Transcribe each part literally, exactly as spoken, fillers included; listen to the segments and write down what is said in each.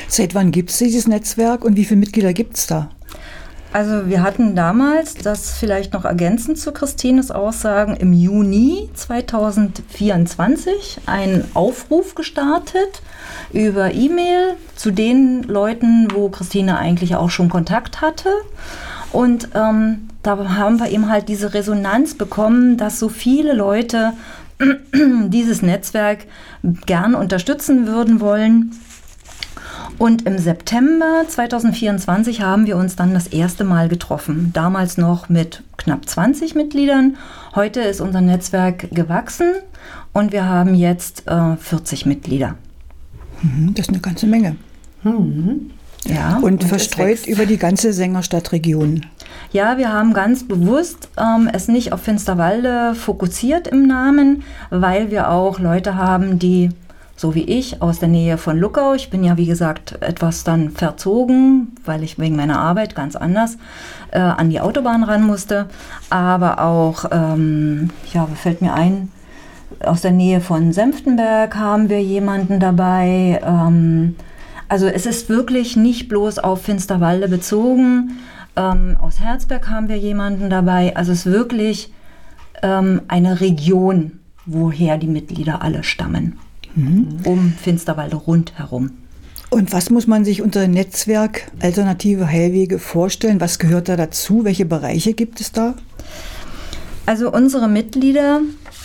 Seit wann gibt es dieses Netzwerk und wie viele Mitglieder gibt es da? Also wir hatten damals, das vielleicht noch ergänzend zu Christines Aussagen, im Juni zweitausendvierundzwanzig einen Aufruf gestartet über E-Mail zu den Leuten, wo Christine eigentlich auch schon Kontakt hatte. Und ähm, da haben wir eben halt diese Resonanz bekommen, dass so viele Leute dieses Netzwerk gern unterstützen würden wollen. Und im September zweitausendvierundzwanzig haben wir uns dann das erste Mal getroffen. Damals noch mit knapp zwanzig Mitgliedern. Heute ist unser Netzwerk gewachsen und wir haben jetzt äh, vierzig Mitglieder. Das ist eine ganze Menge. Mhm. Ja, und, und verstreut über die ganze Sängerstadtregion. Ja, wir haben ganz bewusst ähm, es nicht auf Finsterwalde fokussiert im Namen, weil wir auch Leute haben, die so wie ich, aus der Nähe von Luckau. Ich bin ja, wie gesagt, etwas dann verzogen, weil ich wegen meiner Arbeit ganz anders äh, an die Autobahn ran musste. Aber auch, ähm, ja, fällt mir ein, aus der Nähe von Senftenberg haben wir jemanden dabei. Ähm, also es ist wirklich nicht bloß auf Finsterwalde bezogen. Ähm, aus Herzberg haben wir jemanden dabei. Also es ist wirklich ähm, eine Region, woher die Mitglieder alle stammen. Mhm. Um Finsterwalde rundherum. Und was muss man sich unter Netzwerk Alternative Heilwege vorstellen? Was gehört da dazu? Welche Bereiche gibt es da? Also unsere Mitglieder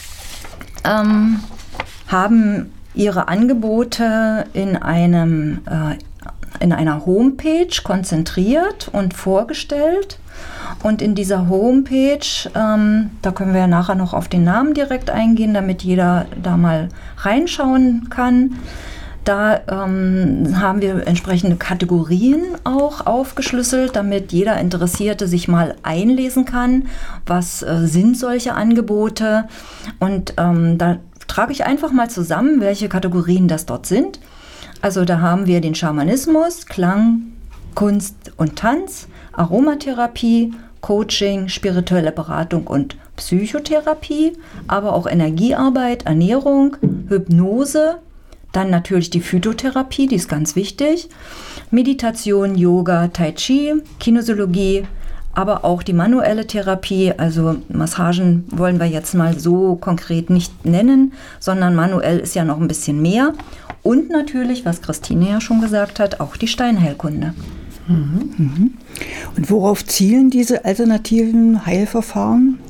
ähm, haben ihre Angebote in, einem, äh, in einer Homepage konzentriert und vorgestellt. Und in dieser Homepage, ähm, da können wir ja nachher noch auf den Namen direkt eingehen, damit jeder da mal reinschauen kann. Da ähm, haben wir entsprechende Kategorien auch aufgeschlüsselt, damit jeder Interessierte sich mal einlesen kann, was äh, sind solche Angebote. Und ähm, da trage ich einfach mal zusammen, welche Kategorien das dort sind. Also da haben wir den Schamanismus, Klang, Kunst und Tanz, Aromatherapie, Coaching, spirituelle Beratung und Psychotherapie, aber auch Energiearbeit, Ernährung, Hypnose, dann natürlich die Phytotherapie, die ist ganz wichtig, Meditation, Yoga, Tai Chi, Kinesiologie, aber auch die manuelle Therapie, also Massagen wollen wir jetzt mal so konkret nicht nennen, sondern manuell ist ja noch ein bisschen mehr. Und natürlich, was Christine ja schon gesagt hat, auch die Steinheilkunde. Mhm. Mhm. Und worauf zielen diese alternativen Heilverfahren?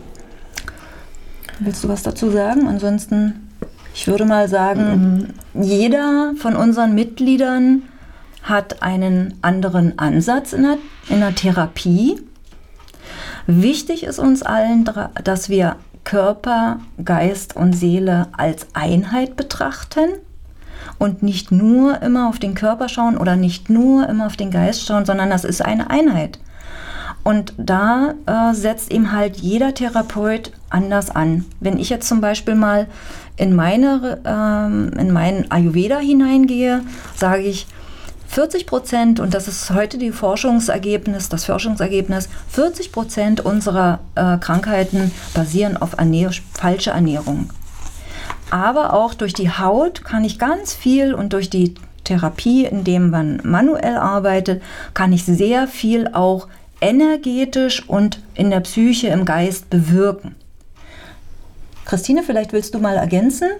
Willst du was dazu sagen? Ansonsten, ich würde mal sagen, mhm. jeder von unseren Mitgliedern hat einen anderen Ansatz in der, in der Therapie. Wichtig ist uns allen, dass wir Körper, Geist und Seele als Einheit betrachten. Und nicht nur immer auf den Körper schauen oder nicht nur immer auf den Geist schauen, sondern das ist eine Einheit. Und da äh, setzt eben halt jeder Therapeut anders an. Wenn ich jetzt zum Beispiel mal in, meine, ähm, in meinen Ayurveda hineingehe, sage ich vierzig Prozent, und das ist heute die Forschungsergebnis, das Forschungsergebnis, vierzig Prozent unserer äh, Krankheiten basieren auf Ernähr- falsche Ernährung. Aber auch durch die Haut kann ich ganz viel und durch die Therapie, indem man manuell arbeitet, kann ich sehr viel auch energetisch und in der Psyche, im Geist bewirken. Christine, vielleicht willst du mal ergänzen?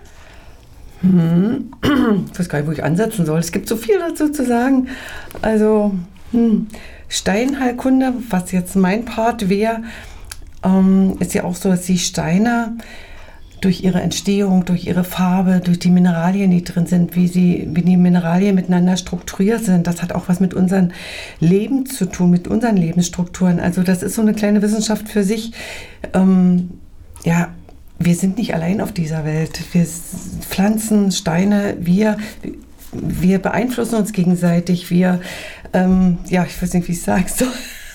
Hm. Ich weiß gar nicht, wo ich ansetzen soll. Es gibt so viel dazu zu sagen. Also hm. Steinheilkunde, was jetzt mein Part wäre, ähm, ist ja auch so, dass die Steine durch ihre Entstehung, durch ihre Farbe, durch die Mineralien, die drin sind, wie, sie, wie die Mineralien miteinander strukturiert sind. Das hat auch was mit unserem Leben zu tun, mit unseren Lebensstrukturen. Also das ist so eine kleine Wissenschaft für sich. Ähm, ja, wir sind nicht allein auf dieser Welt. Wir Pflanzen, Steine, wir, wir beeinflussen uns gegenseitig. Wir, ähm, ja, ich weiß nicht, wie ich es sagen soll.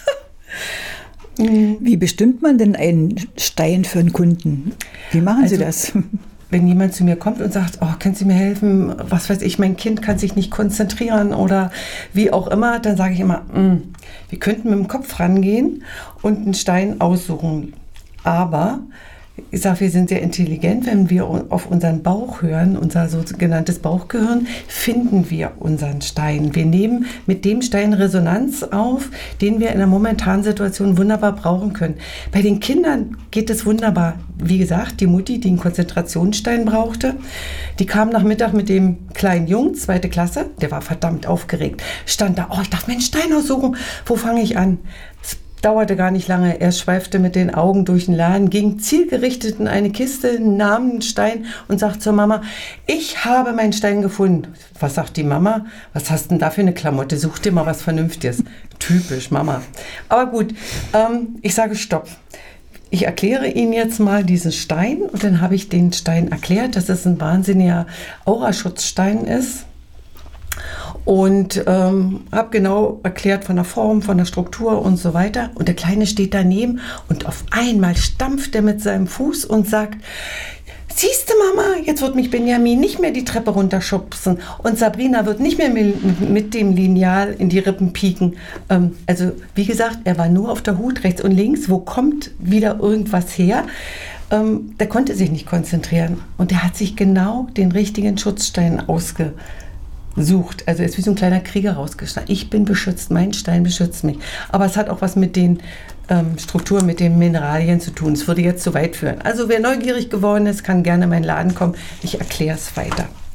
Wie bestimmt man denn einen Stein für einen Kunden? Wie machen also, Sie das? Wenn jemand zu mir kommt und sagt, oh, können Sie mir helfen, was weiß ich, mein Kind kann sich nicht konzentrieren oder wie auch immer, dann sage ich immer, wir könnten mit dem Kopf rangehen und einen Stein aussuchen. Aber Ich sage, wir sind sehr intelligent, wenn wir auf unseren Bauch hören, unser sogenanntes Bauchgehirn, finden wir unseren Stein. Wir nehmen mit dem Stein Resonanz auf, den wir in der momentanen Situation wunderbar brauchen können. Bei den Kindern geht es wunderbar. Wie gesagt, die Mutti, die einen Konzentrationsstein brauchte, die kam nach Mittag mit dem kleinen Jungen, zweite Klasse, der war verdammt aufgeregt, stand da, oh, ich darf mir einen Stein aussuchen, wo fange ich an? Dauerte gar nicht lange. Er schweifte mit den Augen durch den Laden, ging zielgerichtet in eine Kiste, nahm einen Stein und sagt zur Mama, ich habe meinen Stein gefunden. Was sagt die Mama? Was hast denn da für eine Klamotte? Such dir mal was Vernünftiges. Typisch Mama. Aber gut, ähm, ich sage Stopp. Ich erkläre Ihnen jetzt mal diesen Stein und dann habe ich den Stein erklärt, dass es ein wahnsinniger Auraschutzstein ist. Und ähm, habe genau erklärt von der Form, von der Struktur und so weiter. Und der Kleine steht daneben und auf einmal stampft er mit seinem Fuß und sagt, siehst du Mama, jetzt wird mich Benjamin nicht mehr die Treppe runterschubsen und Sabrina wird nicht mehr mit dem Lineal in die Rippen pieken. Ähm, also wie gesagt, er war nur auf der Hut rechts und links. Wo kommt wieder irgendwas her? Ähm, der konnte sich nicht konzentrieren. Und er hat sich genau den richtigen Schutzstein ausgesucht. Sucht. Also er ist wie so ein kleiner Krieger rausgeschnitten. Ich bin beschützt, mein Stein beschützt mich. Aber es hat auch was mit den ähm, Strukturen, mit den Mineralien zu tun. Es würde jetzt zu weit führen. Also wer neugierig geworden ist, kann gerne in meinen Laden kommen. Ich erkläre es weiter.